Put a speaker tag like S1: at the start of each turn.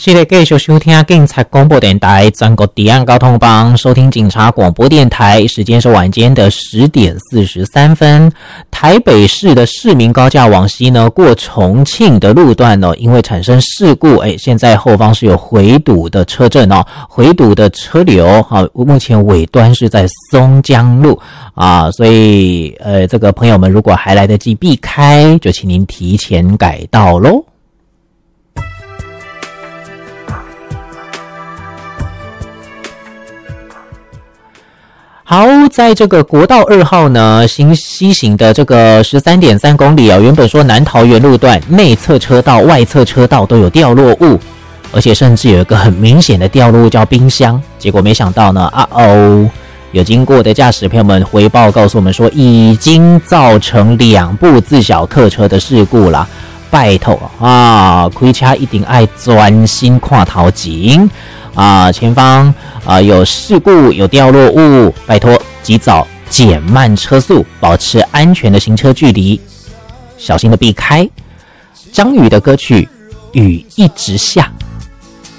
S1: 是的，继续收听警察广播电台全国治安交通帮，收听警察广播电台，时间是晚间的10点43分。台北市的市民高架往西呢，过重庆的路段呢，因为产生事故，现在后方是有回堵的车阵哦，回堵的车流目前尾端是在松江路啊，所以这个朋友们如果还来得及避开，就请您提前改道咯。好，在这个国道2号呢，西行的这个 13.3 公里原本说南桃园路段内侧车道、外侧车道都有掉落物，而且甚至有一个很明显的掉落物叫冰箱，结果没想到呢，有经过的驾驶朋友们回报告诉我们说，已经造成2部自小客车的事故啦。拜托开车一定要专心看头前前方有事故有掉落物，拜托及早减慢车速，保持安全的行车距离，小心的避开。张宇的歌曲《雨一直下》。